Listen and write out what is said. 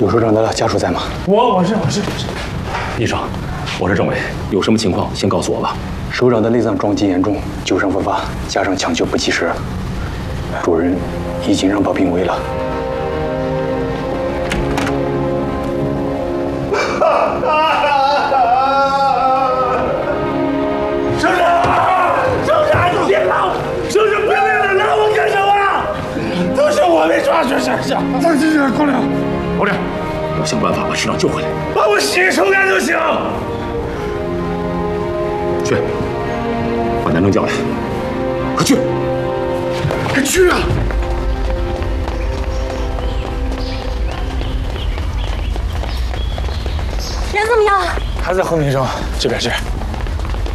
刘首长的家属在吗？ 我是。 医生，我是政委，有什么情况先告诉我吧。 首长的内脏撞击严重，旧伤复发，加上抢救不及时，主任已经让报病危了。 首长，你别跑！首长别来了，拉我干什么？都是我没抓住身上。放心点，高粱。 高粱，要想办法把师长救回来。 把我洗出来就行。 去，把南征叫来，快去！ 快去啊！ 人怎么样？ 还在昏迷中，这边是。